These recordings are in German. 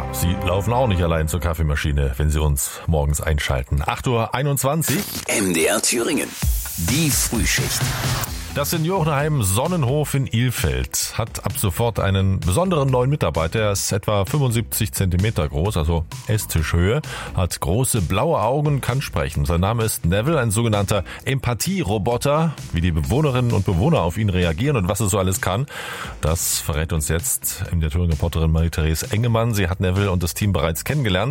Sie laufen auch nicht allein zur Kaffeemaschine, wenn Sie uns morgens einschalten. 8:21 Uhr. MDR Thüringen. Die Frühschicht. Das Seniorenheim Sonnenhof in Ilfeld hat ab sofort einen besonderen neuen Mitarbeiter. Er ist etwa 75 Zentimeter groß, also Esstischhöhe, hat große blaue Augen, kann sprechen. Sein Name ist Neville, ein sogenannter Empathie-Roboter. Wie die Bewohnerinnen und Bewohner auf ihn reagieren und was er so alles kann, das verrät uns jetzt der Thüringen-Reporterin Marie-Therese Engemann. Sie hat Neville und das Team bereits kennengelernt.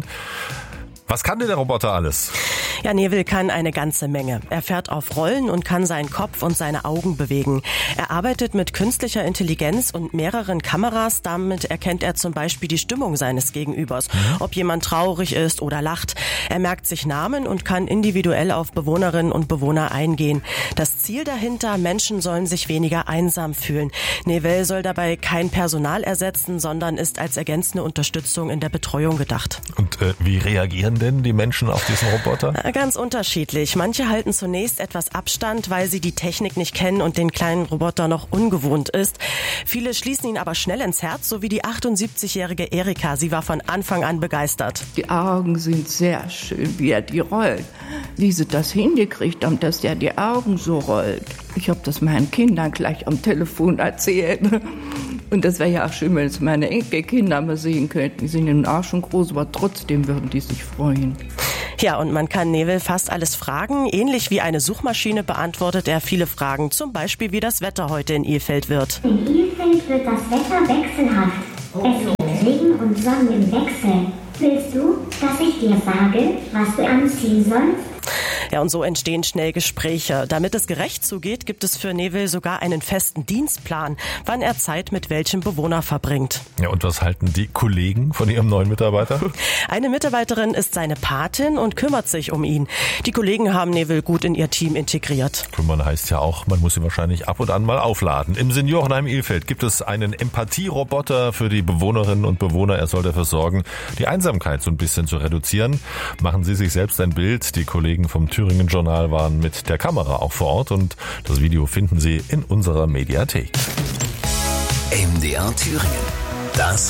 Was kann denn der Roboter alles? Ja, Neville kann eine ganze Menge. Er fährt auf Rollen und kann seinen Kopf und seine Augen bewegen. Er arbeitet mit künstlicher Intelligenz und mehreren Kameras. Damit erkennt er zum Beispiel die Stimmung seines Gegenübers, ob jemand traurig ist oder lacht. Er merkt sich Namen und kann individuell auf Bewohnerinnen und Bewohner eingehen. Das Ziel dahinter, Menschen sollen sich weniger einsam fühlen. Neville soll dabei kein Personal ersetzen, sondern ist als ergänzende Unterstützung in der Betreuung gedacht. Und wie reagieren denn die Menschen auf diesen Roboter? Ganz unterschiedlich. Manche halten zunächst etwas Abstand, weil sie die Technik nicht kennen und den kleinen Roboter noch ungewohnt ist. Viele schließen ihn aber schnell ins Herz, so wie die 78-jährige Erika. Sie war von Anfang an begeistert. Die Augen sind sehr schön, wie er die rollt. Wie sie das hingekriegt haben, dass er die Augen so rollt. Ich habe das meinen Kindern gleich am Telefon erzählt. Und das wäre ja auch schön, wenn es meine Enkelkinder mal sehen könnten. Die sind nun auch schon groß, aber trotzdem würden die sich freuen. Ja, und man kann Neville fast alles fragen. Ähnlich wie eine Suchmaschine beantwortet er viele Fragen. Zum Beispiel, wie das Wetter heute in Ilfeld wird. In Ilfeld wird das Wetter wechselhaft. Es gibt Regen und Sonne im Wechsel. Willst du, dass ich dir sage, was du anziehen sollst? Ja, und so entstehen schnell Gespräche. Damit es gerecht zugeht, gibt es für Neville sogar einen festen Dienstplan, wann er Zeit mit welchem Bewohner verbringt. Ja, und was halten die Kollegen von ihrem neuen Mitarbeiter? Eine Mitarbeiterin ist seine Patin und kümmert sich um ihn. Die Kollegen haben Neville gut in ihr Team integriert. Kümmern heißt ja auch, man muss ihn wahrscheinlich ab und an mal aufladen. Im Seniorenheim Ilfeld gibt es einen Empathie-Roboter für die Bewohnerinnen und Bewohner. Er soll dafür sorgen, die Einsamkeit so ein bisschen zu reduzieren. Machen Sie sich selbst ein Bild. Die Kollegen vom Thüringen Journal waren mit der Kamera auch vor Ort und das Video finden Sie in unserer Mediathek. MDR Thüringen. Das